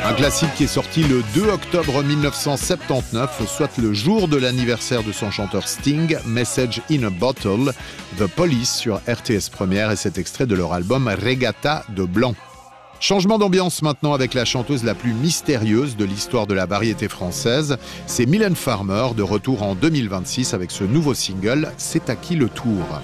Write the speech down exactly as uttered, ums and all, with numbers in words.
Un classique qui est sorti le deux octobre mille neuf cent soixante-dix-neuf, soit le jour de l'anniversaire de son chanteur Sting, Message in a Bottle, The Police sur R T S Première, et cet extrait de leur album Regatta de Blanc. Changement d'ambiance maintenant avec la chanteuse la plus mystérieuse de l'histoire de la variété française. C'est Mylène Farmer, de retour en deux mille vingt-six avec ce nouveau single, C'est à qui le tour ?